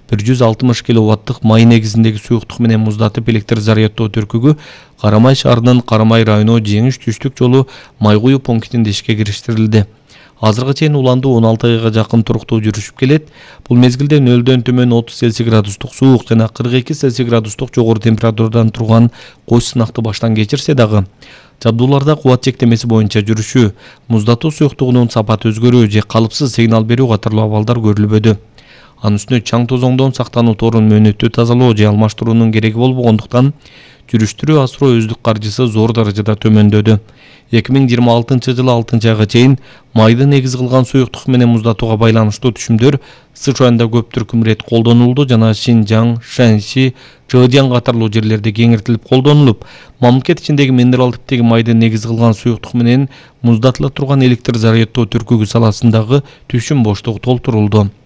160 киловаттык май негизиндеги суюктук менен муздатып электр заряддоо түркүгү Карамай шаарынын Карамай району Жеңиш түштүк жолу май куюу пунктинде ишке кириштирилди. Азыркы чейин уланду 16 айга жакын туруктуу жүрүшүп келет. Бул мезгилде нөлдөн төмөн 30 Цельсий градустук суук жана 42 Цельсий градустук жогору температурадан турган коч сынакты баштан кечирсе дагы, жабдууларда кубат чектемеси боюнча жүрүшү, муздатуу суюктугунун сапаты өзгөрүү же калыпсыз сигнал берүү катарлуу абалдар көрүлбөдү. Анын үстүнө чаң тозоңдон сактануу торун мөөнөттүү тазалоо же алмаштыруунун кереги болбогондуктан жүрүштүрүү асыроо өздүк каржысы зор даражада төмөндөдү. 2026 жылы 6 айга чейин майды негиз кылган суюктук менен муздатууга байланыштуу түшүмдөр Сычуанда көп түркүм ирет колдонулду жана Шинжаң, Шэньси, Чжэцзян катарлуу жерлерде кеңиртилип колдонулуп, мамлекет ичиндеги минерал типтеги майды негиз кылган суюктук менен муздатыла турган электр заряддоо түркүгү саласындагы түшүм боштугу толтурулду.